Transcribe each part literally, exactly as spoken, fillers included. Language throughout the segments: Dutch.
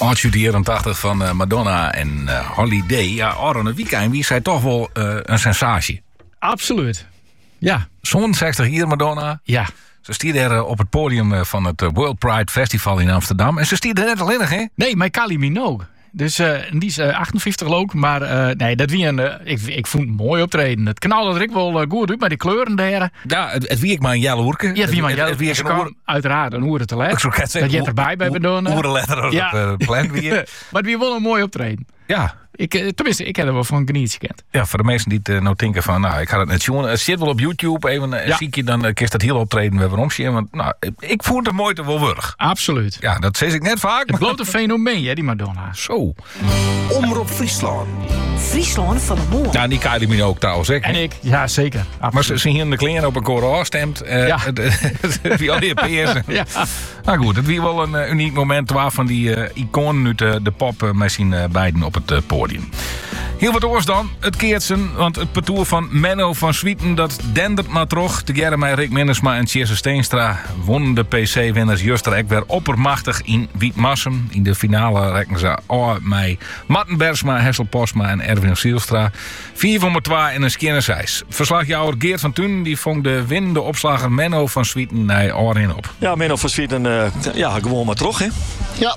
Uit eenentachtig van uh, Madonna en uh, Holiday. Ja, Oranje weekend wie zei toch wel uh, een sensatie. Absoluut. Ja. Zo'n zestig jaar Madonna. Ja. Ze stierde er uh, op het podium uh, van het uh, World Pride Festival in Amsterdam. En ze stierde er net alleen nog, hè? Nee, met Kylie Minogue. Dus uh, die is uh, achtenvijftig ook. Maar uh, nee, dat wie een. Uh, ik, ik vond het mooi optreden. Het kanaal dat er ik wel uh, goed uit, maar die kleuren daar. Ja, het, het wie ik maar een jelle oerke. Ja, het wie maar een jelle oerke. Ze kwam uiteraard een oeren te let. Dat je het erbij bij bedoelen. Oerenletter ja. op uh, plan weer. Maar het wie wel een mooi optreden. Ja. Ik, tenminste, ik heb er wel van genieten gekend. Ja, voor de mensen die het uh, nou denken van, nou, ik ga het net zien. Het zit wel op YouTube. Even uh, ja. zie ik je, dan uh, kun je dat heel optreden weer waarom zien. Want nou, ik voel het mooi te wel wurg. Absoluut. Ja, dat zeg ik net vaak. Het blote fenomeen, hè, die Madonna. Zo. Omroep Friesland. Friesland van de Moor. Ja, die Kylie Minogue ook trouwens. Hè? En ik, ja zeker. Absoluut. Maar ze zien hier de kleren op een koor stemt. Uh, ja. Wie al die peers. Ja. Nou goed, het was wel een uh, uniek moment waar van die uh, iconen uit uh, de pop uh, met zijn uh, beiden op het uh, podium. Heel wat oors dan, het keertsen, want het parcours van Menno van Swieten dat dendert maar terug. Tegeer met Rick Minnesma en Tjesse Steenstra wonnen de P C-winners Juster ek weer oppermachtig in Wietmassum. In de finale rekken ze oh, mij Marten Bersma, Hessel Posma en Erwin Sielstra. vier voor twee in een skinnersijs. Verslagjouwer Geert van Thun die vond de winnende opslager Menno van Swieten naar oren op. Ja, Menno van Swieten, uh, ja, gewoon maar terug, hè? Ja,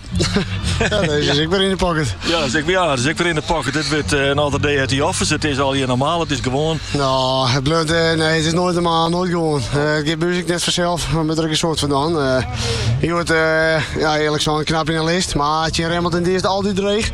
ja deze is ik weer in de pocket. Ja, dus ik, ja, dus ik weer in de pocket. Dit wordt uh, een andere day at the office. Het is al hier normaal, het is gewoon. Nou, het blijft, uh, nee, het is nooit normaal, nooit gewoon. Uh, ik heb ik net vanzelf, met er een soort van dan. Uh, je wordt, uh, ja, eerlijk zo'n knap in de list, maar Thierry Hamilton die is altijd dreig.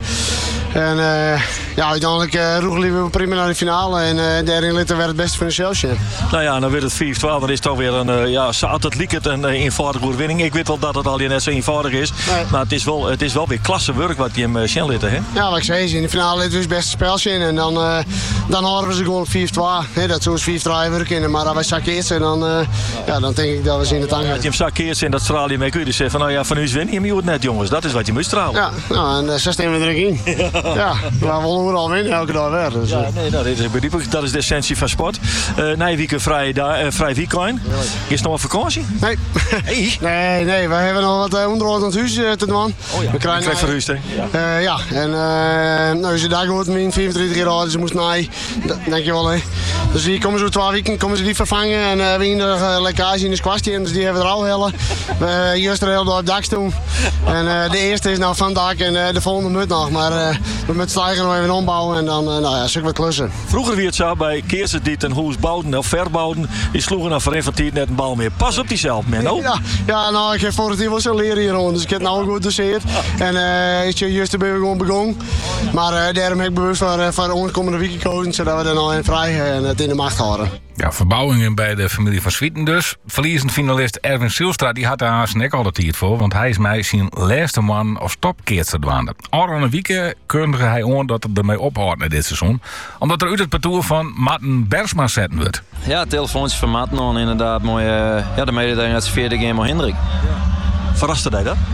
En uh, ja, uiteindelijk uh, roegen we prima naar de finale en uh, daarin litten werd het beste van de Chelsea. Nou ja, dan werd het vier twaalf. Dan is het toch weer een, uh, ja, altijd liek het een uh, eenvoudige overwinning. Ik weet wel dat het al net zo eenvoudig is, nee. Maar het is wel, het is wel weer klasse werk wat die hem uh, zien litten, hè? Ja, wat ik zei, in de finale litten we het beste spelje in en dan, uh, dan houden we ze gewoon op vier twee. Dat zou vier drie werken, maar als wij zakkeert zijn, dan, uh, ja, dan denk ik dat we ze in de tang hebben. Als je hem zakkeert en dat straal je mee kun je dus zeggen van, nou ja, van u is winnen, je moet het net jongens. Dat is wat je moet stralen. Ja, nou, en uh, zo staan we er in. Ja, maar we willen al winnen elke dag weer. Dus, ja, nee, dat is begrijpelijk. Dat is de essentie van sport. Uh, nee, weekend vrij, uh, vrij weekend. Is het nog een vakantie? Nee. Hey. Nee, nee, we hebben nog wat uh, onderhoud aan het huis uh, te doen. Oh ja, we krijgen uh, verhuisd, hè? Ja. Uh, ja, en uh, nou, ze daar gehoord min vierentwintig jaar oud, ze moest naar, denk je wel, hè. Dus die komen zo twee weken, komen ze die vervangen en uh, we hebben er uh, lekkage in de squastie dus die hebben we er al hellen. We uh, juist er heel door op dak doen. En uh, de eerste is nou van dak en uh, de volgende moet nog, maar uh, we moeten stijgen nog even ombouwen en dan, uh, nou ja, zullen we klussen. Vroeger wie het zo bij Keersen die een huis bouwden of verbouwden, die sloegen dan voor een van tien net een bal meer. Pas op diezelf, Menno. Ja, ja, nou, ik heb voor het hier wel zo leren hier rond, dus ik heb het nou goed doseerd. En uh, ik juist ben we gewoon begonnen. Maar uh, daarom heb ik bewust voor, uh, voor de onkomende week gekozen, zodat we er nou in vrij en het in de macht houden. Ja, verbouwingen bij de familie van Swieten dus. Verliezend finalist Erwin Sielstra die had daar haast nek altijd hier voor. Want hij is mij zijn laatste man of stopkeert verdwaande. Al een week kondigde hij aan dat het ermee ophoudt met dit seizoen. Omdat er uit het parcours van Marten Bersma zetten wordt. Ja, telefoontje van Marten on, inderdaad. Mooi, uh, ja, de mededeling uit zijn vierde game al Hendrik. Ja. Verraste hij dat?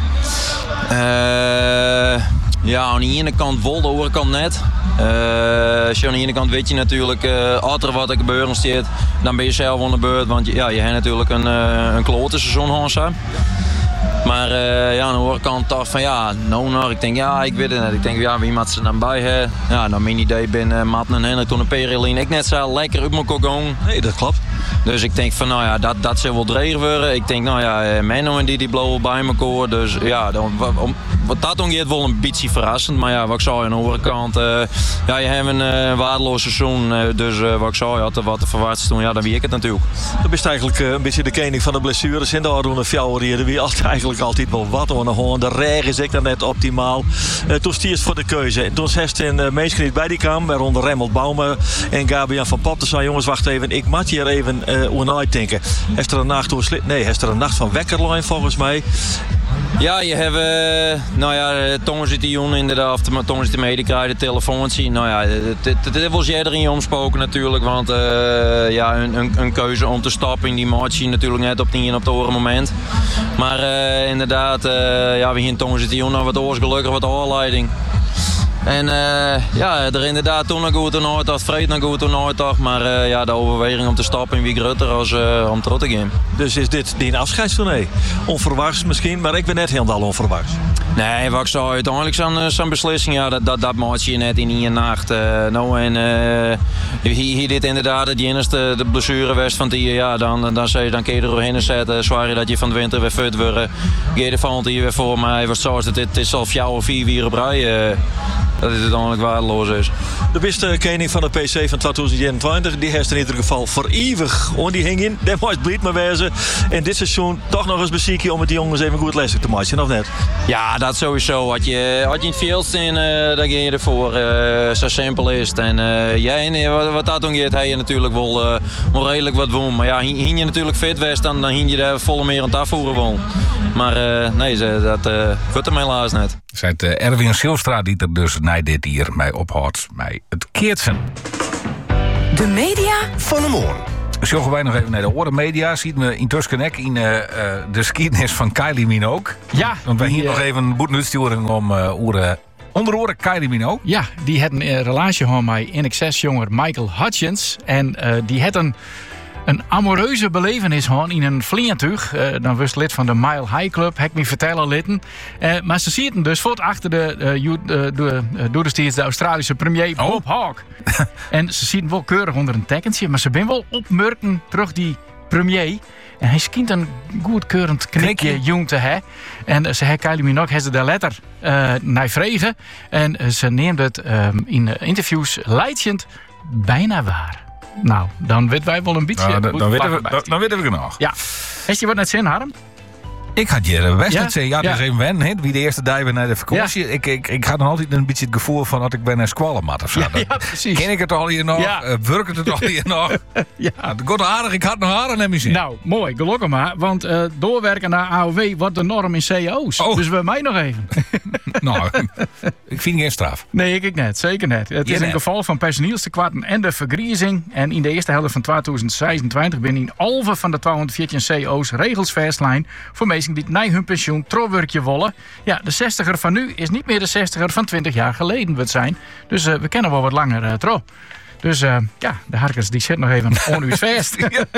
Uh, ja, aan de ene kant wel, de andere kant net. Uh, als je aan de ene kant weet je natuurlijk, uh, als er wat er gebeuren staat, dan ben je zelf aan de beurt. Want ja, je hebt natuurlijk een, uh, een klote seizoen, Hansa. Maar uh, ja, aan de andere kant dacht van ja, nou nou, ik denk ja, ik weet het net. Ik denk ja, wie moet ze dan bij hebben? Ja, nou mijn idee ben uh, Matten en Hendrik toen een Perelien. Ik net zo lekker op mijn kogon. Nee, dat klopt. Dus ik denk van nou ja, dat, dat zal wel dreig worden. Ik denk nou ja, Menno en die, die blowen bij elkaar. Dus ja, dan, om, wat dat ongeveer wel een beetje verrassend. Maar ja, wat ik zei aan de andere kant, uh, ja, je hebt een uh, waardeloos seizoen. Uh, dus uh, wat ik zei, had er wat te verwachten toen, ja, dan wie ik het natuurlijk. Dan ben je eigenlijk uh, een beetje de koning van de blessures. En daar doen de fjouwer hier, wie altijd eigenlijk altijd wel wat aan de hand. De regen is ik dan net optimaal. Uh, toen stiers voor de keuze. En toen zegt een uh, meisje niet bij die kwam, waaronder Remmelt Bouwme en Gabian van Pop. Toen zei jongens, wacht even, ik moet hier even uh, aan uitdenken. Heeft er een nacht door slit? Nee, heeft er een nacht van wekkerlijn volgens mij. Ja, je hebt, uh, nou ja, Tongen zit die jongen inderdaad, of Tongen zit mee, die krijgt de telefoontje. Nou ja, het was jij erin omsproken natuurlijk, want uh, ja, een, een, een keuze om te stappen in die match natuurlijk net op die en op het horen moment. Maar uh, inderdaad, uh, ja, we hier in Tongen zit die jongen wat oors gelukkig wat aanleiding. En uh, ja, er inderdaad toen een goed toernooi toch, vreed een goed toernooi toch. Maar uh, ja, de overweging om te stappen in wie groter als uh, om terug te gaan. Dus is dit die afscheidstournee? Onverwachts misschien, maar ik ben net helemaal onverwachts. Nee, wat ik zou uiteindelijk zo'n, zo'n beslissing, ja, dat, dat, dat maak je net in één nacht. Uh, nou, en uh, hier, hier dit inderdaad het enige de blessure was van die, ja, dan, dan, zei je, dan kun je er doorheen zetten. Zwaar je dat je van de winter weer fit wordt. Ga je ervan hier weer voor mij. Wat zoals het, het is al vier of vier vier op rij. Uh, dat het uiteindelijk waardeloos is. De beste koning van de P C van twintig eenentwintig, die heeft in ieder geval voor eeuwig. Want die hing in, daar moet bleed maar wezen. En dit seizoen toch nog eens bezieken om het die jongens even goed leselijk te maken, of net? Ja, dat sowieso. Had je, had je in het veld staan, uh, dan ging je ervoor. Uh, zo simpel is het. En uh, jij, nee, wat, wat dat dan gaat, heb je natuurlijk wel, uh, wel redelijk wat won. Maar ja, hing je natuurlijk fit was, dan, dan hing je daar volle meer aan het afvoeren wel. Maar uh, nee, dat uh, wordt hem helaas net. Zijt uh, Erwin Silstra die er dus na dit hier mij ophoudt, mij het keertsen. De media Van de morgen. Zorgen wij nog even naar de orde media. Zien we intussen ook in uh, uh, de geschiedenis van Kylie Minogue. Ja. Want wij die, hier uh, nog even een boetnuitsturing om uh, oren, onder oren Kylie Minogue. Ja, die had een uh, relatie gehad met in excess-jonger Michael Hutchins. En uh, die had een... Een amoureuze belevenis gewoon in een vliegtuig. Uh, dan was lid van de Mile High Club, heb ik me vertellen litten. Uh, maar ze ziet hem dus voort achter de, uh, uh, de, uh, door de, de Australische premier oh. Bob Hawke. En ze ziet hem wel keurig onder een tekentje, maar ze ben wel opmerken terug die premier. En hij schijnt een goedkeurend knikje jong te hebben. En uh, ze heeft Kylie Minogue heeft ze daar letter uh, naar vregen. En uh, ze neemt het uh, in uh, interviews leidend bijna waar. Nou, dan weten wij wel een beetje. Nou, dan, dan, weten we, dan, dan weten we genoeg. Ja. Heeft je wat net zin, Harm? Ik had je best ja? net zeggen, ja, dat is ja. even wennen. He. Wie de eerste dag weer naar de vakantie. Ja. Ik, ik, ik had nog altijd een beetje het gevoel van dat ik ben naar squallenmat of zo. Ja, ja, precies. Ken ik het al hier nog? Ja. Uh, werkt het al hier nog? Ja. Het gaat aardig, ik had nog haren naar me zien. Nou, mooi, gelukkig maar. Want uh, doorwerken naar A O W wordt de norm in C O's. Oh. Dus we mij nog even. Nou, ik vind geen straf. Nee, ik, ik net. Zeker net. Het Je is net. een geval van personeelstekorten en de vergriezing. En in de eerste helft van twintig zesentwintig binnen in halve van de tweehonderdveertien C O's regels vastlijn voor mensen die na hun pensioen trouwwerkje willen. Ja, de zestiger van nu is niet meer de zestiger van twintig jaar geleden wordt zijn. Dus uh, we kennen wel wat langer uh, trouw. Dus uh, ja, de harkers die zitten nog even on uw vast.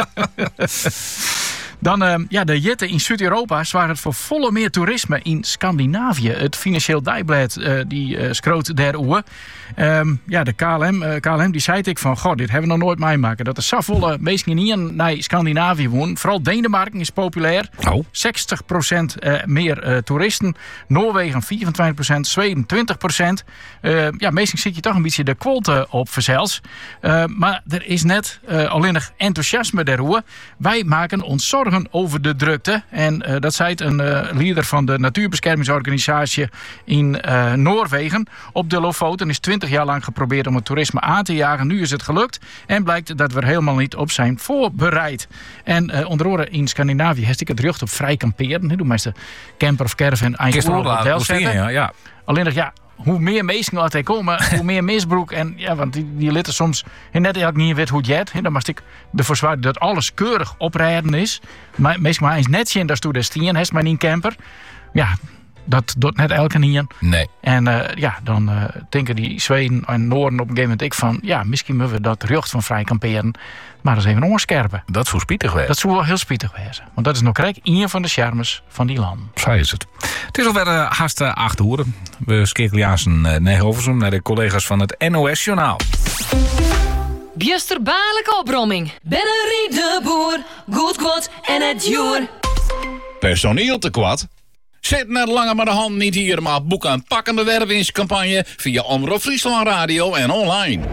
Dan uh, ja, de Jette in Zuid-Europa zwaar het voor volle meer toerisme in Scandinavië. Het Financieel Dagblad uh, die uh, schroot der oer. Um, ja, de K L M, uh, K L M die zei ik van, goh, dit hebben we nog nooit meemaken. Dat er zoveel mensen niet naar Scandinavië wonen. Vooral Denemarken is populair. Oh. zestig procent uh, meer uh, toeristen. Noorwegen vierentwintig procent. Zweden twintig procent. Uh, ja, meestal zie je toch een beetje de quote op verzels. Uh, maar er is net uh, alleen nog enthousiasme daarover. Wij maken ons zorgen over de drukte. En uh, dat zei een uh, leider van de natuurbeschermingsorganisatie in uh, Noorwegen. Op de Lofoten is twintig jaar lang geprobeerd om het toerisme aan te jagen. Nu is het gelukt. En blijkt dat we er helemaal niet op zijn voorbereid. En uh, onder andere in Scandinavië heeft ik het recht op vrij kamperen. Doe meestal camper of caravan eigenlijk op hotel zetten. Ja, ja. Alleen nog ja, hoe meer mensen altijd komen, hoe meer misbruik. En ja, want die, die litten soms net eigenlijk niet weet hoe het jet. Dan moest ik ervoor zwaaien dat alles keurig oprijden is. Maar meestal maar eens net zien dat je daar stien, heeft maar niet camper. Ja, dat doet net elke niet. Nee. En uh, ja, dan uh, denken die Zweden en Noorden op een gegeven moment ik van, ja, misschien moeten we dat recht van vrij kamperen maar eens even oorscherpen. Dat zou spietig wezen. Dat zou wel heel spietig wezen. Want dat is nog rijk een van de charmes van die landen. Zo is het. Het is alweer uh, haast uh, acht uur. We schakelen juist een uh, negen overzoom naar de collega's van het N O S-journaal. Bjusterbaarlijke opbromming. Bennerie de Boer, goed kwad en het joer. Personeel tekort? Zit net langer met de hand niet hier, maar boek een pakkende wervingscampagne via Omroep Friesland Radio en online.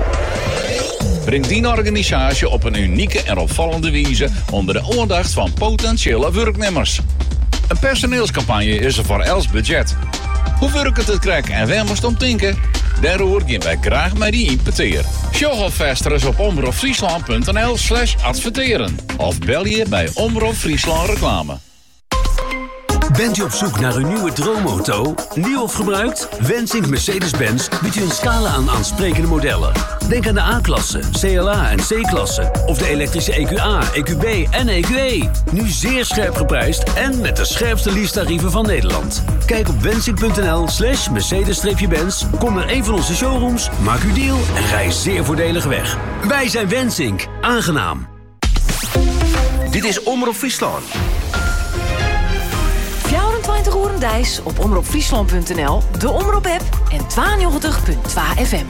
Breng die organisatie op een unieke en opvallende wijze onder de aandacht van potentiële werknemers. Een personeelscampagne is er voor els budget. Hoe werkt het krijg en waar moest om denken? Daarover gaan wij graag met die importeren. Show alvast op omroepfriesland.nl slash adverteren. Of bel je bij Omroep Friesland Reclame. Bent u op zoek naar uw nieuwe droomauto? Nieuw of gebruikt? Wensink Mercedes-Benz biedt u een scala aan aansprekende modellen. Denk aan de A-klasse, C L A en C-klasse. Of de elektrische E Q A, E Q B en E Q E. Nu zeer scherp geprijsd en met de scherpste leasetarieven van Nederland. Kijk op wensink.nl slash Mercedes-Benz. Kom naar een van onze showrooms, maak uw deal en rij zeer voordelig weg. Wij zijn Wensink. Aangenaam. Dit is Omroep Friesland. vierentwintig uur Dijs op omroepfriesland punt n l, de Omroep-app en tweeënnegentig komma twee F M.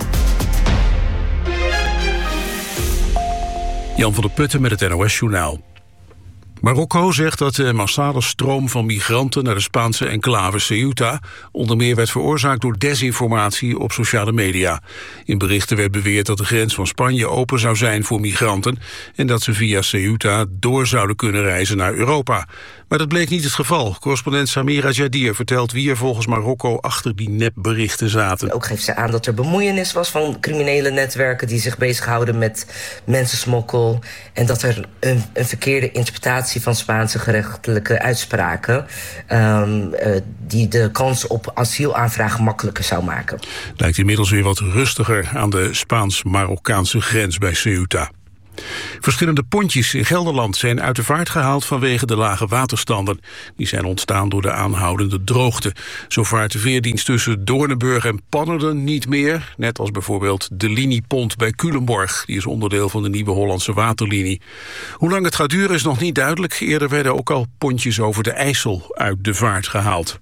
Jan van der Putten met het N O S-journaal. Marokko zegt dat de massale stroom van migranten naar de Spaanse enclave Ceuta onder meer werd veroorzaakt door desinformatie op sociale media. In berichten werd beweerd dat de grens van Spanje open zou zijn voor migranten en dat ze via Ceuta door zouden kunnen reizen naar Europa. Maar dat bleek niet het geval. Correspondent Samira Jadir vertelt wie er volgens Marokko achter die nepberichten zaten. Ook geeft ze aan dat er bemoeienis was van criminele netwerken die zich bezighouden met mensensmokkel en dat er een, een verkeerde interpretatie van Spaanse gerechtelijke uitspraken um, uh, die de kans op asielaanvraag makkelijker zou maken. Lijkt inmiddels weer wat rustiger aan de Spaans-Marokkaanse grens bij Ceuta. Verschillende pontjes in Gelderland zijn uit de vaart gehaald vanwege de lage waterstanden. Die zijn ontstaan door de aanhoudende droogte. Zo vaart de veerdienst tussen Doornenburg en Pannerden niet meer. Net als bijvoorbeeld de liniepont bij Culemborg. Die is onderdeel van de nieuwe Hollandse waterlinie. Hoe lang het gaat duren is nog niet duidelijk. Eerder werden ook al pontjes over de IJssel uit de vaart gehaald.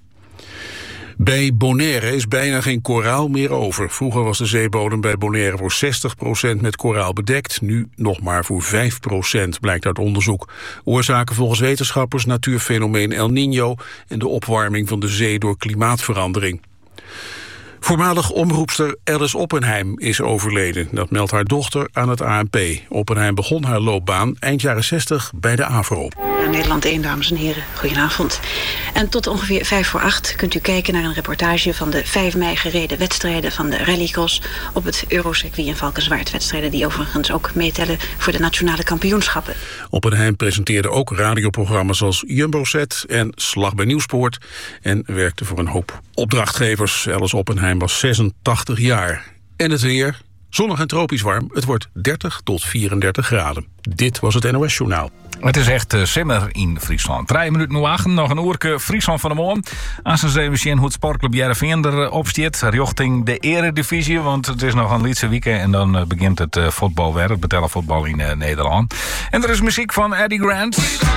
Bij Bonaire is bijna geen koraal meer over. Vroeger was de zeebodem bij Bonaire voor zestig procent met koraal bedekt. Nu nog maar voor vijf procent, blijkt uit onderzoek. Oorzaken volgens wetenschappers natuurfenomeen El Niño en de opwarming van de zee door klimaatverandering. Voormalig omroepster Alice Oppenheim is overleden. Dat meldt haar dochter aan het A N P. Oppenheim begon haar loopbaan eind jaren zestig bij de AVRO. Nederland één, dames en heren, goedenavond. En tot ongeveer vijf voor acht kunt u kijken naar een reportage van de vijf mei gereden wedstrijden van de rallycross op het Eurocircuit in Valkenswaard. Wedstrijden die overigens ook meetellen voor de nationale kampioenschappen. Oppenheim presenteerde ook radioprogramma's als Jumbo-set en Slag bij Nieuwspoort en werkte voor een hoop opdrachtgevers. Alice Oppenheim was zesentachtig jaar. En het weer, zonnig en tropisch warm. Het wordt dertig tot vierendertig graden. Dit was het N O S-journaal. Het is echt uh, simmer in Friesland. Drie minuten nu acht, nog een oerke Friesland van de morgen. Als ze even zien hoe het sportclub Jereveen er opstiet richting de eredivisie. Want het is nog een lietse weekend en dan uh, begint het uh, voetbal weer. Het betellen voetbal in uh, Nederland. En er is muziek van Eddie Grant.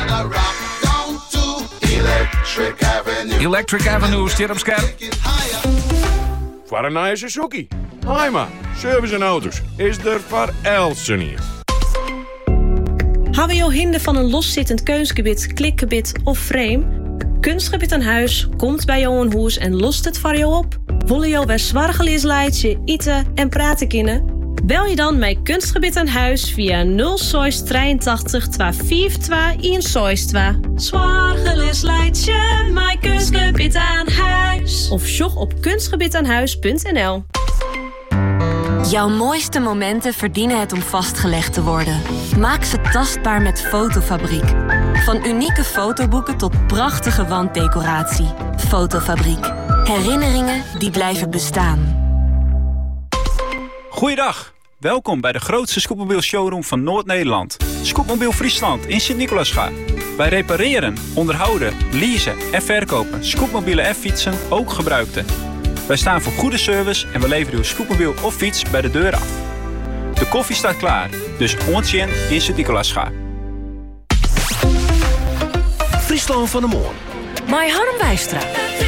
Electric Avenue. Electric Avenue, stier op scherp. Voor een nieuwe Suzuki. Haima, service en auto's. Is er voor Elsen hier. Hebben we hinder van een loszittend keusgebied, klikgebied of frame? Kunstgebied aan huis komt bij jou een huis en lost het voor jou op. Willen jou weer zwargelees leidje, eten en praten kunnen? Bel je dan met Kunstgebied aan huis via nul zes drieëntachtig tweehonderdvijfentwintig eenenzestig. Zwargelees leidje, met Kunstgebied aan huis. Of sjog op kunstgebied aan huis punt n l. Jouw mooiste momenten verdienen het om vastgelegd te worden. Maak ze tastbaar met Fotofabriek. Van unieke fotoboeken tot prachtige wanddecoratie. Fotofabriek. Herinneringen die blijven bestaan. Goeiedag. Welkom bij de grootste scootmobiel showroom van Noord-Nederland. Scootmobiel Friesland in Sint-Nicolasga. Wij repareren, onderhouden, leasen en verkopen scootmobielen en fietsen, ook gebruikte. Wij staan voor goede service en we leveren uw scootmobiel of fiets bij de deur af. De koffie staat klaar, dus ontjen in Sint-Nicolasga. Friesland van de Moorn. Mai Harm Wijstra.